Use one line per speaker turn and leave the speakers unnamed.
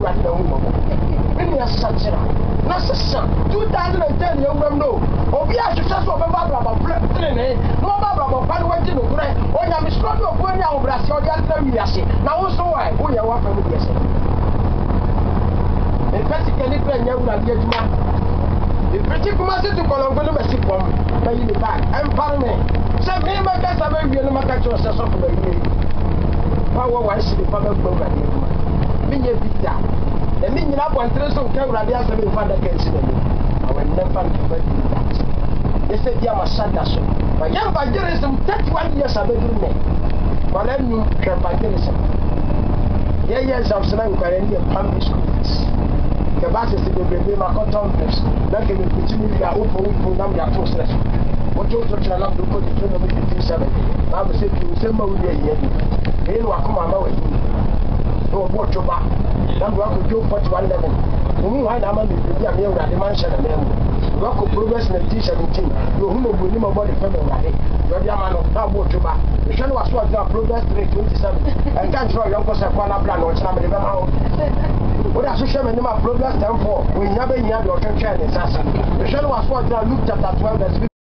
awurade na wo mo me ya sakyera na sesa 2010 ya wuram no obi a hwehwɛ so obɛba abraba plane ne no ba abraba pa no wagye no korɛ onya me suro no obo nya obrase ɔde atena wiase na wo so wai wo yɛ wa fa mu wiase e pɛti kani pɛ nya awurade adwuma e pɛti kuma se to kolongo no masi pom na yi ne bag empare me sɛ me ma ka sa ba wie no maka kyerɛ sɛ so ko ba wie pa wo wa hye pa ba gbo awurade adwuma me nya bida na me nyina bɔntere so nka awurade asɛm mfa da ka nsi na me awɔ never give a that they said dia masada so but young evangelism 31 years abedu me wala nu evangelism years of sana nkware ni primary school ke ba se bebe ma cotton press na ke me kuti mi ya opo na me ato stress ojo to tira na do ko di to no me 57 ba me se bi se ma wuri ayi e no akoma ma wa no bo choba na do akọ 41 level omu wa na ma me bi a me awurade man hye na me Rocco Progress 1917. You who know when my body fell away. You're the man of Tabo Juba. The show was what Progress 327. And can't draw your person for a plan or some of the mouth. What I show me my Progress 10 4. We never had your chance. The show was what looked at that 12.